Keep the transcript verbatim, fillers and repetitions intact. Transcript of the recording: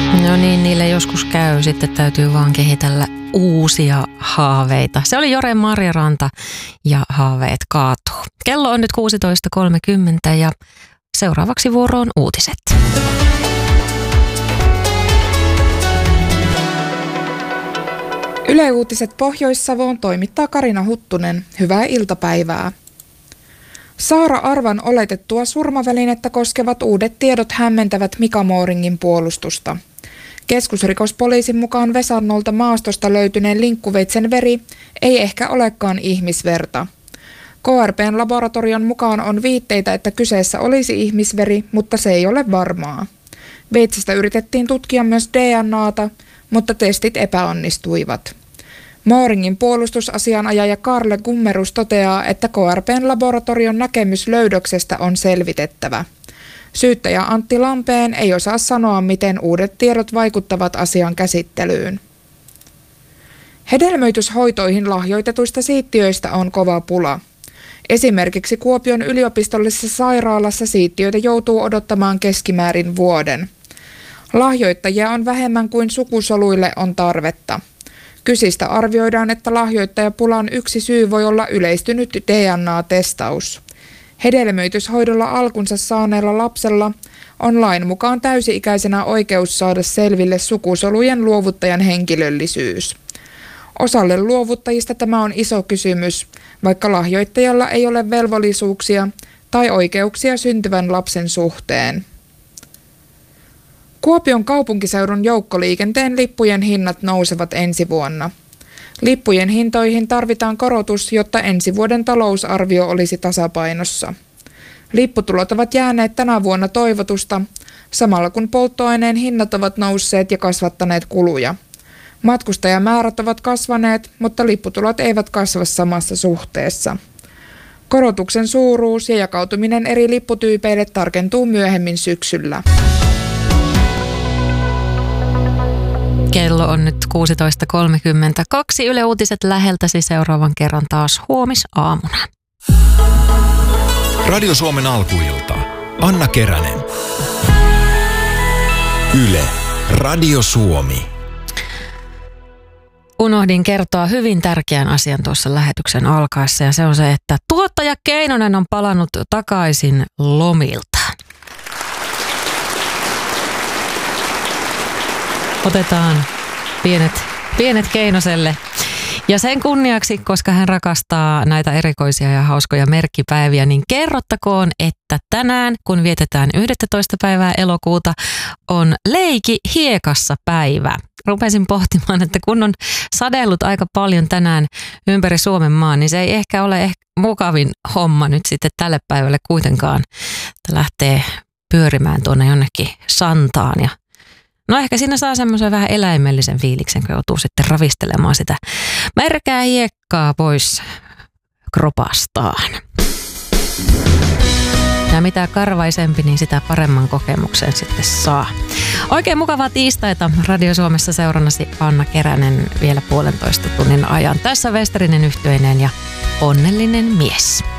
No niin, niille joskus käy. Sitten täytyy vaan kehitellä uusia haaveita. Se oli Jore Marjaranta ja haaveet kaatuu. Kello on nyt kuusitoista kolmekymmentä ja seuraavaksi vuoroon uutiset. Yle Uutiset Pohjois-Savoon toimittaa Karina Huttunen. Hyvää iltapäivää. Saara Arvan oletettua surmavälinettä koskevat uudet tiedot hämmentävät Mika Mooringin puolustusta. Keskusrikospoliisin mukaan Vesannolta maastosta löytyneen linkkuveitsen veri ei ehkä olekaan ihmisverta. K R P:n laboratorion mukaan on viitteitä, että kyseessä olisi ihmisveri, mutta se ei ole varmaa. Veitsestä yritettiin tutkia myös D N A:ta, mutta testit epäonnistuivat. Mooringin puolustusasianajaja Karle Gummerus toteaa, että K R P:n laboratorion näkemys löydöksestä on selvitettävä. Syyttäjä Antti Lampeen ei osaa sanoa, miten uudet tiedot vaikuttavat asian käsittelyyn. Hedelmöityshoitoihin lahjoitetuista siittiöistä on kova pula. Esimerkiksi Kuopion yliopistollisessa sairaalassa siittiöitä joutuu odottamaan keskimäärin vuoden. Lahjoittajia on vähemmän kuin sukusoluille on tarvetta. Kysistä arvioidaan, että lahjoittajapulan yksi syy voi olla yleistynyt D N A-testaus. Hedelmöityshoidolla alkunsa saaneella lapsella on lain mukaan täysi-ikäisenä oikeus saada selville sukusolujen luovuttajan henkilöllisyys. Osalle luovuttajista tämä on iso kysymys, vaikka lahjoittajalla ei ole velvollisuuksia tai oikeuksia syntyvän lapsen suhteen. Kuopion kaupunkiseudun joukkoliikenteen lippujen hinnat nousevat ensi vuonna. Lippujen hintoihin tarvitaan korotus, jotta ensi vuoden talousarvio olisi tasapainossa. Lipputulot ovat jääneet tänä vuonna toivotusta, samalla kun polttoaineen hinnat ovat nousseet ja kasvattaneet kuluja. Matkustajamäärät ovat kasvaneet, mutta lipputulot eivät kasva samassa suhteessa. Korotuksen suuruus ja jakautuminen eri lipputyypeille tarkentuu myöhemmin syksyllä. Kello on nyt kuusitoista kolmekymmentäkaksi. Yle Uutiset läheltäsi seuraavan kerran taas huomisaamuna. Radio Suomen alkuilta. Anna Keränen. Yle. Radio Suomi. Unohdin kertoa hyvin tärkeän asian tuossa lähetyksen alkaessa ja se on se, että tuottaja Keinonen on palannut takaisin lomilta. Otetaan pienet, pienet Keinoselle. Ja sen kunniaksi, koska hän rakastaa näitä erikoisia ja hauskoja merkkipäiviä, niin kerrottakoon, että tänään, kun vietetään yhdestoista päivää elokuuta, on leiki hiekassa päivä. Rupesin pohtimaan, että kun on sadellut aika paljon tänään ympäri Suomen maan, niin se ei ehkä ole ehkä mukavin homma nyt sitten tälle päivälle kuitenkaan, että lähtee pyörimään tuonne jonnekin santaan ja no ehkä siinä saa semmoisen vähän eläimellisen fiiliksen, kun joutuu sitten ravistelemaan sitä märkää hiekkaa pois kropastaan. Ja mitä karvaisempi, niin sitä paremman kokemuksen sitten saa. Oikein mukavaa tiistaita Radio Suomessa seurannasi Anna Keränen vielä puolentoista tunnin ajan. Tässä Westerinen yhtyeineen ja onnellinen mies.